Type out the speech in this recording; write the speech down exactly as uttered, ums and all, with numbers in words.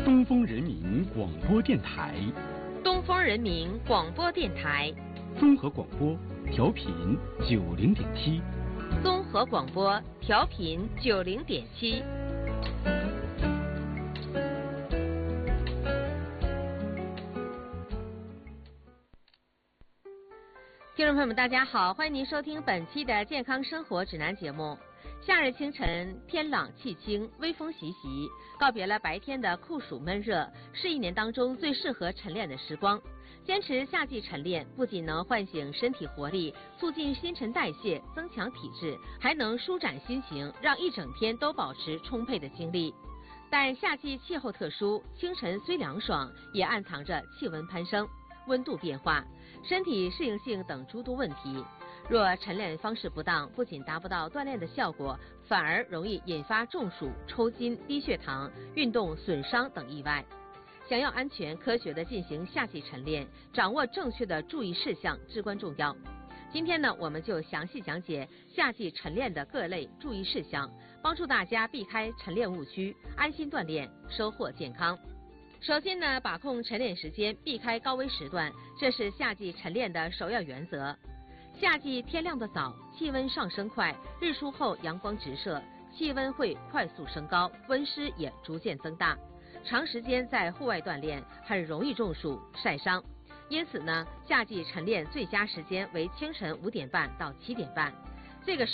东风人民广播电台， 东风人民广播电台， 综合广播，调频九零点七， 综合广播调频九零点七。听众朋友们，大家好，欢迎您收听本期的健康生活指南节目。夏日清晨，天朗气清，微风习习，告别了白天的酷暑闷热，是一年当中最适合晨练的时光。坚持夏季晨练，不仅能唤醒身体活力，促进新陈代谢，增强体质，还能舒展心情，让一整天都保持充沛的精力。但夏季气候特殊，清晨虽凉爽，也暗藏着气温攀升、温度变化、身体适应性等诸多问题。若晨练方式不当，不仅达不到锻炼的效果，反而容易引发中暑、抽筋、低血糖、运动损伤等意外。想要安全科学地进行夏季晨练，掌握正确的注意事项至关重要。今天呢，我们就详细讲解夏季晨练的各类注意事项，帮助大家避开晨练误区，安心锻炼，收获健康。首先呢，把控晨练时间，避开高危时段，这是夏季晨练的首要原则。夏季天亮得早，气温上升快，日出后阳光直射，气温会快速升高，温湿也逐渐增大。长时间在户外锻炼，很容易中暑、晒伤。因此呢，夏季晨练最佳时间为清晨五点半到七点半，这个时